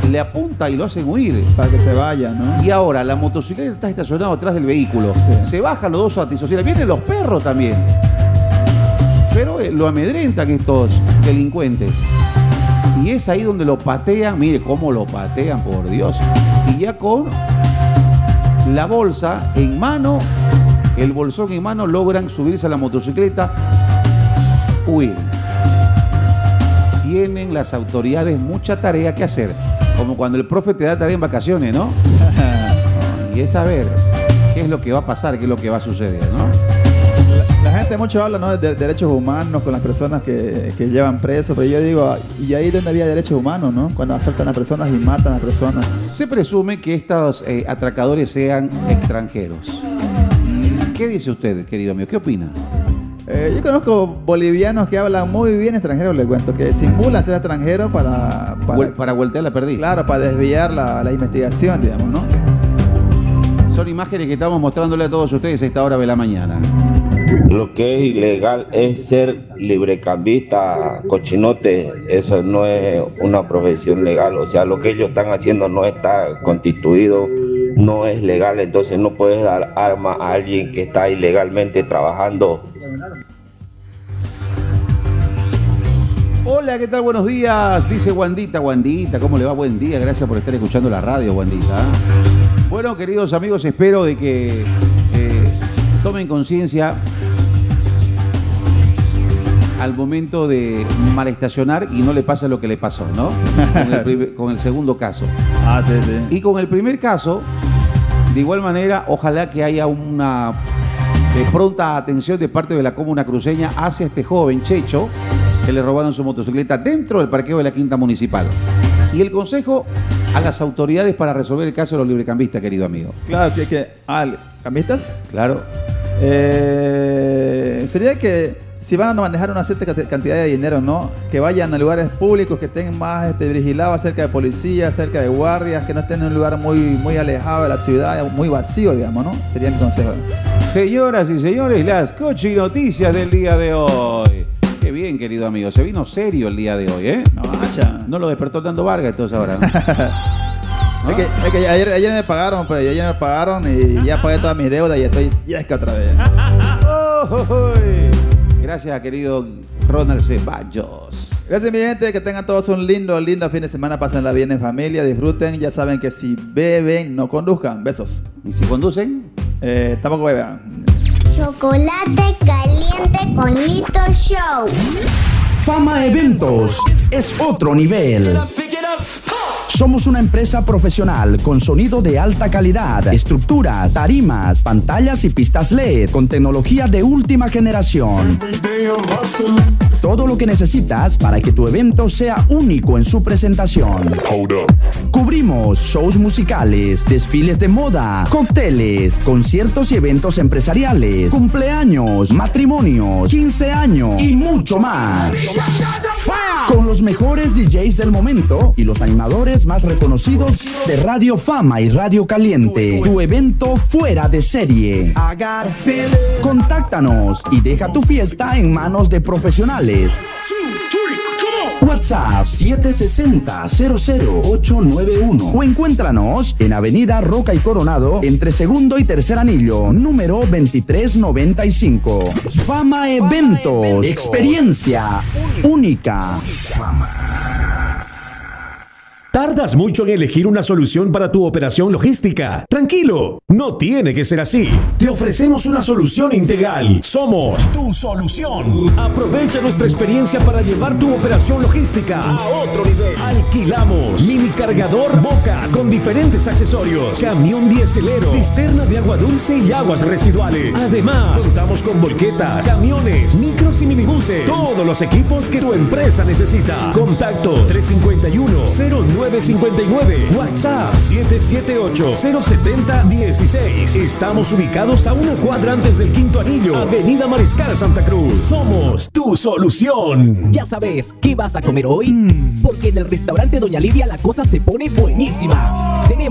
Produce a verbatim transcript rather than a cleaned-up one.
le apunta y lo hacen huir. Para que se vaya, ¿no? Y ahora la motocicleta está estacionada atrás del vehículo. Sí. Se bajan los dos antisociales. Vienen los perros también. Pero eh, lo amedrentan estos delincuentes. Y es ahí donde lo patean. Mire cómo lo patean, por Dios. Y ya con la bolsa en mano, el bolsón en mano, logran subirse a la motocicleta, huir. Tienen las autoridades mucha tarea que hacer. Como cuando el profe te da tarea en vacaciones, ¿no? Y es saber qué es lo que va a pasar, qué es lo que va a suceder, ¿no? La, la gente mucho habla, ¿no?, de, de derechos humanos con las personas que, que llevan presos, pero yo digo, ¿y ahí dónde había derechos humanos, no? Cuando asaltan a personas y matan a personas. Se presume que estos eh, atracadores sean extranjeros. ¿Qué dice usted, querido amigo? ¿Qué opina? Eh, yo conozco bolivianos que hablan muy bien extranjero, les cuento, que simulan ser extranjeros para... Para, Vuel- para voltear la perdiz. Claro, para desviar la, la investigación, digamos, ¿no? Son imágenes que estamos mostrándole a todos ustedes a esta hora de la mañana. Lo que es ilegal es ser librecambista, cochinote. Eso no es una profesión legal. O sea, lo que ellos están haciendo no está constituido, no es legal. Entonces no puedes dar arma a alguien que está ilegalmente trabajando. Hola, ¿qué tal? Buenos días, dice Wandita. Wandita, ¿cómo le va? Buen día, gracias por estar escuchando la radio, Wandita. Bueno, queridos amigos, espero de que eh, tomen conciencia al momento de mal estacionar y no le pase lo que le pasó, ¿no? Con el, primer- con el segundo caso. Ah, sí, sí. Y con el primer caso, de igual manera, ojalá que haya una eh, pronta atención de parte de la comuna cruceña hacia este joven Checho, que le robaron su motocicleta dentro del parqueo de la Quinta Municipal. Y el consejo a las autoridades para resolver el caso de los librecambistas, querido amigo. Claro, que... que ah, ¿cambistas? Claro. Eh, sería que si van a manejar una cierta cant- cantidad de dinero, ¿no?, que vayan a lugares públicos, que estén más este, vigilados, cerca de policías, cerca de guardias, que no estén en un lugar muy, muy alejado de la ciudad, muy vacío, digamos, ¿no? Sería mi consejo. Señoras y señores, las cochi noticias del día de hoy. Qué bien, querido amigo. Se vino serio el día de hoy, ¿eh? No vaya. No lo despertó tanto Vargas entonces ahora, ¿no? Es que, es que ayer, ayer me pagaron, pues ayer me pagaron y ya pagué todas mis deudas y estoy ya es que otra vez. Oh, gracias, querido Ronald Ceballos. Gracias, mi gente, que tengan todos un lindo, lindo fin de semana, pásenla bien en familia, disfruten, ya saben que si beben, no conduzcan. Besos. ¿Y si conducen? Eh, tampoco beban. Chocolate caliente con Lito Show. Fama Eventos es otro nivel. Somos una empresa profesional con sonido de alta calidad, estructuras, tarimas, pantallas y pistas L E D con tecnología de última generación. Todo lo que necesitas para que tu evento sea único en su presentación. Cubrimos shows musicales, desfiles de moda, cócteles, conciertos y eventos empresariales, cumpleaños, matrimonios, quince años y mucho más. Con los mejores D Js del momento y los animadores más reconocidos de Radio Fama y Radio Caliente. Tu evento fuera de serie. Contáctanos y deja tu fiesta en manos de profesionales. WhatsApp siete seis cero cero cero ocho nueve uno o encuéntranos en Avenida Roca y Coronado entre segundo y tercer anillo, número veintitrés noventa y cinco. Fama Eventos, experiencia única. ¿Tardas mucho en elegir una solución para tu operación logística? Tranquilo, no tiene que ser así. Te ofrecemos una solución integral. Somos tu solución. Aprovecha nuestra experiencia para llevar tu operación logística a otro nivel. Alquilamos mini cargador Boca con diferentes accesorios, camión dieselero, cisterna de agua dulce y aguas residuales. Además, contamos con volquetas, camiones, micros y minibuses. Todos los equipos que tu empresa necesita. Contactos tres cinco uno cero nueve cinco nueve, WhatsApp siete siete ocho cero siete cero uno seis. Estamos ubicados a una cuadra antes del Quinto Anillo, Avenida Mariscal Santa Cruz. Somos tu solución. Ya sabes, ¿qué vas a comer hoy? Porque en el restaurante Doña Lidia la cosa se pone buenísima. Tenemos